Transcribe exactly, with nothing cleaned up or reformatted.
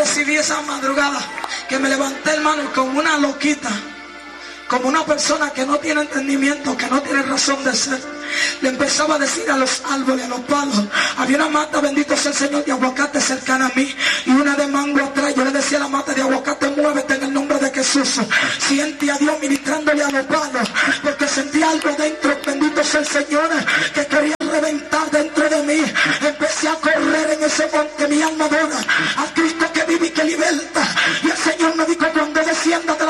recibí esa madrugada, que me levanté, hermano, como una loquita, como una persona que no tiene entendimiento, que no tiene razón de ser. Le empezaba a decir a los árboles, a los palos. Había una mata, bendito sea el Señor, de aguacate cercana a mí, y una de mango atrás. Yo le decía a la mata de aguacate, muévete en el nombre de Jesús. Siente a Dios ministrándole a los palos, porque sentía algo dentro, bendito sea el Señor, que quería reventar dentro de mí. Empecé a correr en ese monte, mi alma adora a Cristo que vive y que liberta. Y el Señor me dijo, cuando descienda de la